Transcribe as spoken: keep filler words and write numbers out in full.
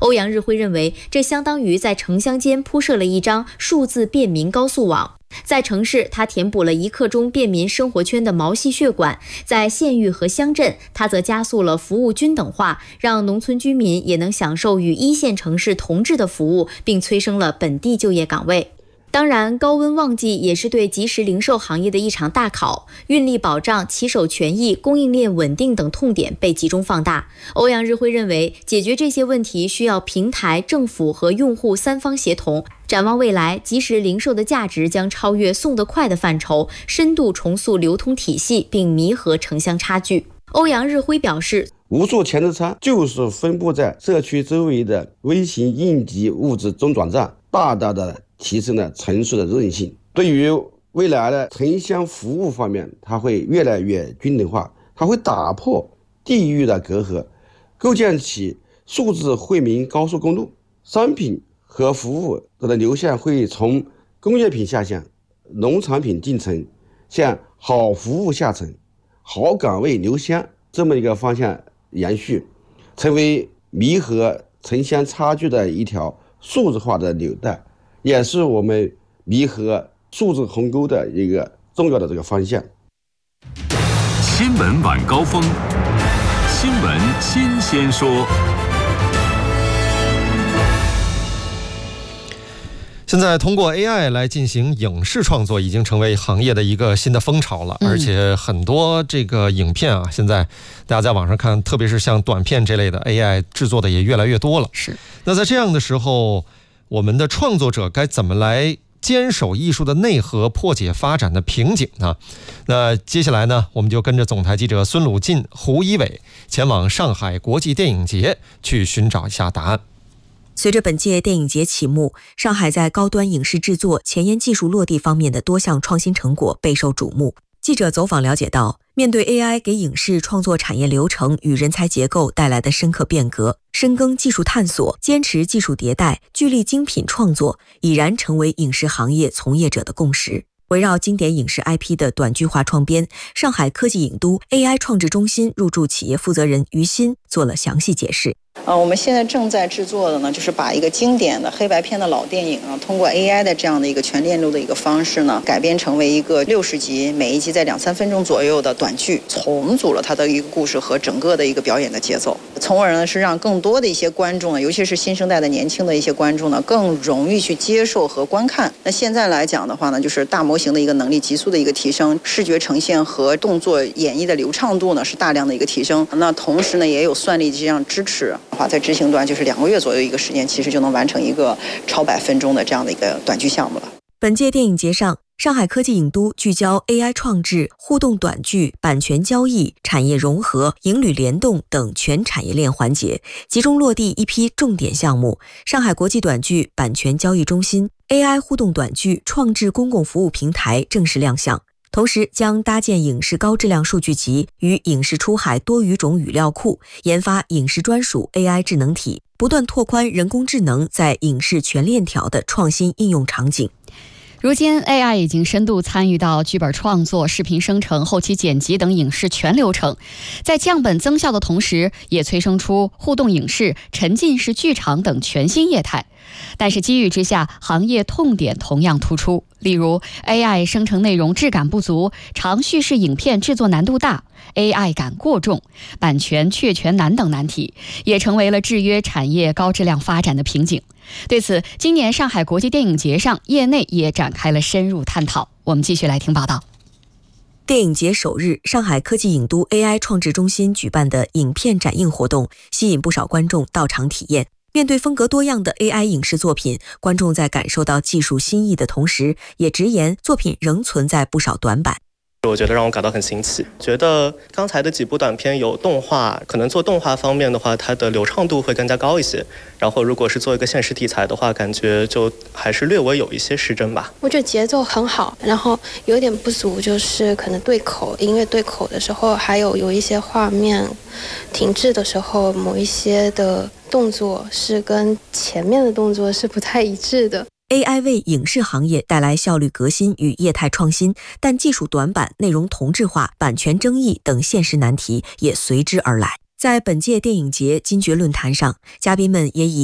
欧阳日辉认为，这相当于在城乡间铺设了一张数字便民高速网。在城市，它填补了一刻钟便民生活圈的毛细血管；在县域和乡镇，它则加速了服务均等化，让农村居民也能享受与一线城市同质的服务，并催生了本地就业岗位。当然，高温旺季也是对即时零售行业的一场大考，运力保障、骑手权益、供应链稳定等痛点被集中放大。欧阳日辉认为，解决这些问题需要平台、政府和用户三方协同。展望未来，即时零售的价值将超越送得快的范畴，深度重塑流通体系，并弥合城乡差距。欧阳日辉表示， 无数前置仓就是分布在社区周围的微型应急物资中转站，大大的提升了城市的韧性。对于未来的城乡服务方面，它会越来越均等化，它会打破地域的隔阂，构建起数字惠民高速公路。商品和服务的流向会从工业品下乡、农产品进城，向好服务下沉、好岗位留乡这么一个方向延续，成为弥合城乡差距的一条数字化的纽带，也是我们弥合数字鸿沟的一个重要的这个方向。 新闻晚高峰，新闻新鲜说。 现在通过 A I 来进行影视创作已经成为行业的一个新的风潮了，而且很多这个影片啊，现在大家在网上看，特别是像短片这类的 A I 制作的也越来越多了。 是。 那在这样的时候，我们的创作者该怎么来坚守艺术的内核，破解发展的瓶颈呢？那接下来呢，我们就跟着总台记者孙鲁进、胡一伟前往上海国际电影节去寻找一下答案。 随着本届电影节启幕，上海在高端影视制作、前沿技术落地方面的多项创新成果备受瞩目。记者走访了解到，面对 A I 给影视创作产业流程与人才结构带来的深刻变革，深耕技术探索、坚持技术迭代、聚力精品创作，已然成为影视行业从业者的共识。围绕经典影视 I P 的短剧化创编，上海科技影都 A I 创制中心入驻企业负责人于鑫做了详细解释。 呃，我们现在正在制作的呢，就是把一个经典的黑白片的老电影啊，通过 A I 的这样的一个全链路的一个方式呢，改编成为一个六十集，每一集在两三分钟左右的短剧，重组了它的一个故事和整个的一个表演的节奏，从而呢是让更多的一些观众呢，尤其是新生代的年轻的一些观众呢，更容易去接受和观看。那现在来讲的话呢，就是大模型的一个能力急速的一个提升，视觉呈现和动作演绎的流畅度呢是大量的一个提升。那同时呢，也有算力这样支持的话，在执行端就是两个月左右一个时间，其实就能完成一个超百分钟的这样的一个短剧项目了。 本届电影节上，上海科技影都聚焦 A I 创制、互动短剧、版权交易、产业融合、影旅联动等全产业链环节，集中落地一批重点项目。上海国际短剧版权交易中心、A I 互动短剧创制公共服务平台正式亮相。同时将搭建影视高质量数据集与影视出海多语种语料库，研发影视专属 A I 智能体，不断拓宽人工智能在影视全链条的创新应用场景。 如今 A I 已经深度参与到剧本创作、视频生成、后期剪辑等影视全流程，在降本增效的同时，也催生出互动影视、沉浸式剧场等全新业态。但是机遇之下，行业痛点同样突出，例如 A I 生成内容质感不足，长叙事影片制作难度大， A I 感过重，版权确权难等难题，也成为了制约产业高质量发展的瓶颈。对此，今年上海国际电影节上，业内也展开了深入探讨。我们继续来听报道。 电影节首日，上海科技影都 A I 创制中心举办的影片展映活动，吸引不少观众到场体验。面对风格多样的 A I 影视作品，观众在感受到技术新意的同时，也直言作品仍存在不少短板。 我觉得让我感到很新奇，觉得刚才的几部短片有动画，可能做动画方面的话，它的流畅度会更加高一些。然后如果是做一个现实题材的话，感觉就还是略微有一些失真吧。 我觉得节奏很好，然后有点不足就是可能对口，音乐对口的时候，还有有一些画面停滞的时候，某一些的动作是跟前面的动作是不太一致的。 A I 为影视行业带来效率革新与业态创新，但技术短板、内容同质化、版权争议等现实难题也随之而来。在本届电影节金爵论坛上，嘉宾们也以